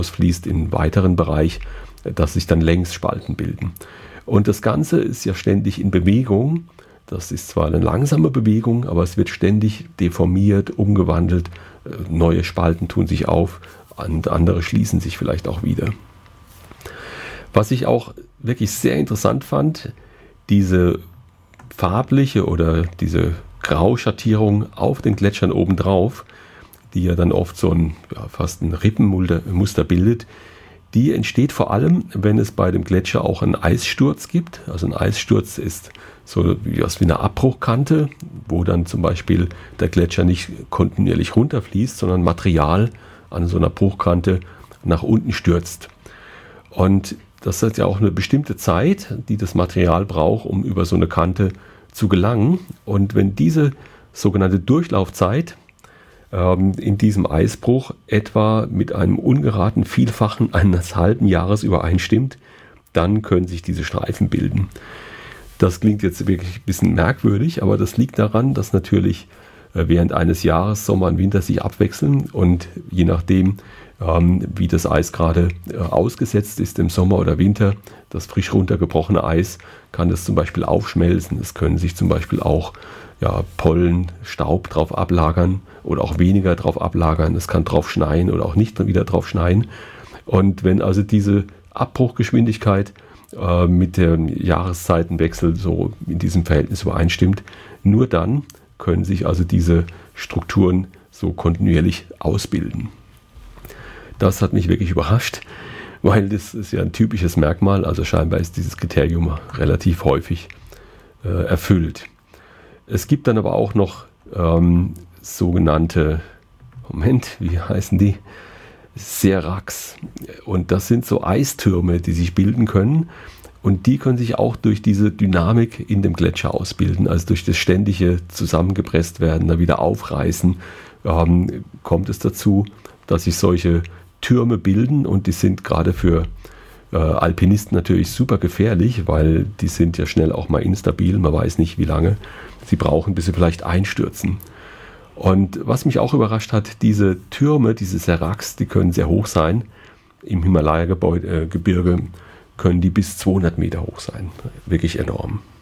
fließt in einen weiteren Bereich, dass sich dann Längsspalten bilden. Und das Ganze ist ja ständig in Bewegung. Das ist zwar eine langsame Bewegung, aber es wird ständig deformiert, umgewandelt. Neue Spalten tun sich auf und andere schließen sich vielleicht auch wieder. Was ich auch wirklich sehr interessant fand, diese farbliche oder diese Grauschattierung auf den Gletschern obendrauf, die ja dann oft so fast ein Rippenmuster bildet, die entsteht vor allem, wenn es bei dem Gletscher auch einen Eissturz gibt. Also ein Eissturz ist so wie eine Abbruchkante, wo dann zum Beispiel der Gletscher nicht kontinuierlich runterfließt, sondern Material an so einer Bruchkante nach unten stürzt. Und das hat ja auch eine bestimmte Zeit, die das Material braucht, um über so eine Kante zu gelangen. Und wenn diese sogenannte Durchlaufzeit in diesem Eisbruch etwa mit einem ungeraden Vielfachen eines halben Jahres übereinstimmt, dann können sich diese Streifen bilden. Das klingt jetzt wirklich ein bisschen merkwürdig, aber das liegt daran, dass natürlich während eines Jahres Sommer und Winter sich abwechseln und je nachdem, wie das Eis gerade ausgesetzt ist im Sommer oder Winter, das frisch runtergebrochene Eis, kann das zum Beispiel aufschmelzen. Es können sich zum Beispiel auch Pollen, Staub drauf ablagern oder auch weniger drauf ablagern. Es kann drauf schneien oder auch nicht wieder drauf schneien. Und wenn also diese Abbruchgeschwindigkeit mit dem Jahreszeitenwechsel so in diesem Verhältnis übereinstimmt, nur dann können sich also diese Strukturen so kontinuierlich ausbilden. Das hat mich wirklich überrascht, weil das ist ja ein typisches Merkmal, also scheinbar ist dieses Kriterium relativ häufig erfüllt. Es gibt dann aber auch noch sogenannte, wie heißen die? Seracs. Und das sind so Eistürme, die sich bilden können. Und die können sich auch durch diese Dynamik in dem Gletscher ausbilden, also durch das ständige Zusammengepresst werden, da wieder aufreißen, kommt es dazu, dass sich solche Türme bilden und die sind gerade für Alpinisten natürlich super gefährlich, weil die sind ja schnell auch mal instabil, man weiß nicht wie lange sie brauchen, bis sie vielleicht einstürzen. Und was mich auch überrascht hat, diese Türme, diese Seracs, die können sehr hoch sein. Im Himalaya-Gebirge können die bis 200 Meter hoch sein. Wirklich enorm.